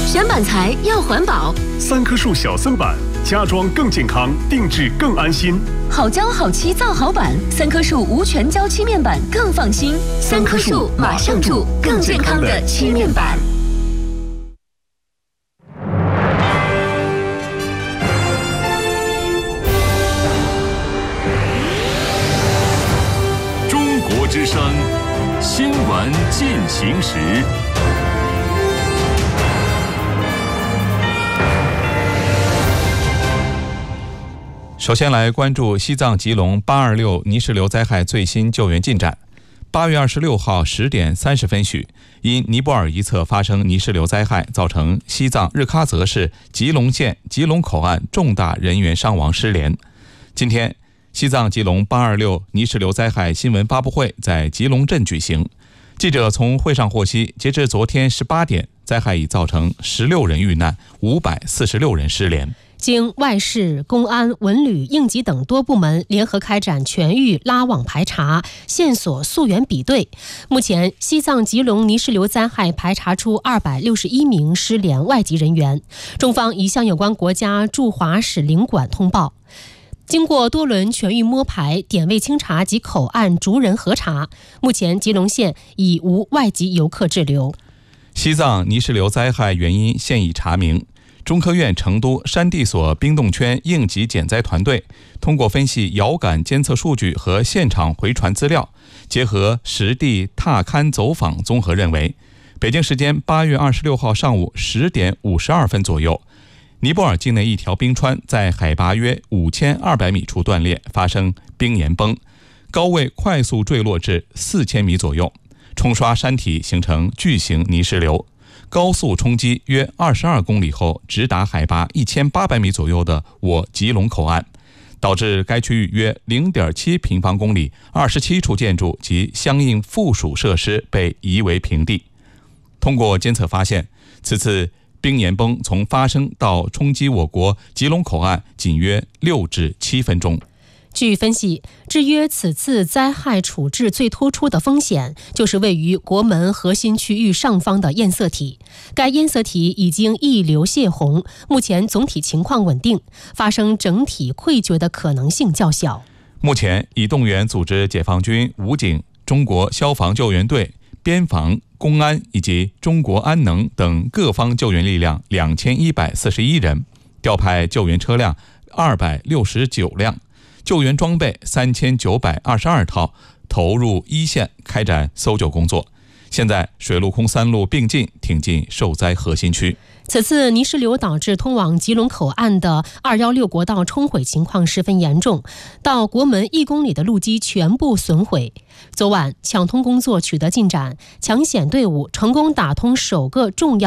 选板材要环保， 三棵树小森板，家装更健康，定制更安心。 好胶好漆造好板，三棵树无全胶漆面板更放心。三棵树马上住更健康的漆面板。 中国之声新闻进行时。 首先来关注西藏吉隆826泥石流灾害最新救援进展。8月26号10点30分许，因尼泊尔一侧发生泥石流灾害，造成西藏日喀则市吉隆县吉隆口岸重大人员伤亡失联。今天，西藏吉隆826泥石流灾害新闻发布会在吉隆镇举行。记者从会上获悉，截至昨天18点，灾害已造成16人遇难，546人失联。 经外事、公安、文旅、应急等多部门联合开展全域拉网排查、线索溯源比对，目前西藏吉隆泥石流灾害排查出261名失联外籍人员，中方已向有关国家驻华使领馆通报。经过多轮全域摸排、点位清查及口岸逐人核查，目前吉隆县已无外籍游客滞留。 西藏泥石流灾害原因现已查明。中科院成都山地所冰冻圈应急减灾团队通过分析遥感监测数据和现场回传资料，结合实地踏勘走访，综合认为，北京时间8月26号上午10点52分左右，尼泊尔境内一条冰川在海拔约5200米处断裂，发生冰岩崩，高位快速坠落至4000米左右，冲刷山体形成巨型泥石流。高速冲击约22公里后，直达海拔1800米左右的我吉隆口岸，导致该区域约 0.7 平方公里27处建筑及相应附属设施被夷为平地。通过监测发现，此次冰岩崩从发生到冲击我国吉隆口岸仅约6至7分钟。 据分析，制约此次灾害处置最突出的风险，就是位于国门核心区域上方的堰塞体。该堰塞体已经溢流泄洪，目前总体情况稳定，发生整体溃决的可能性较小。 目前已动员组织解放军、武警、中国消防救援队、边防、公安以及中国安能等各方救援力量2141人，调派救援车辆269辆。救援装备3922套，投入一线开展搜救工作。现在水陆空三路并进，挺进受灾核心区。 此次泥石流导致通往吉隆口岸的216国道冲毁情况十分严重，到国门1公里的路基全部损毁。昨晚抢通工作取得进展，抢险队伍成功打通首个重要